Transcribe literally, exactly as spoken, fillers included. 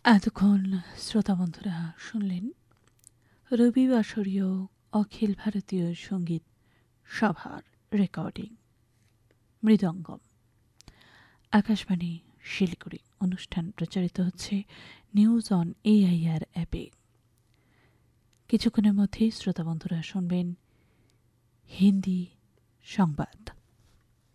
এতক্ষণ শ্রোতা বন্ধুরা শুনলেন রবিবাসরীয় অখিল ভারতীয় সঙ্গীত সভার রেকর্ডিং মৃদঙ্গম। আকাশবাণী শিলিগুড়ি। অনুষ্ঠান প্রচারিত হচ্ছে নিউজ অন এআইআর অ্যাপে। কিছুক্ষণের মধ্যেই শ্রোতা বন্ধুরা শুনবেন হিন্দি সংবাদ।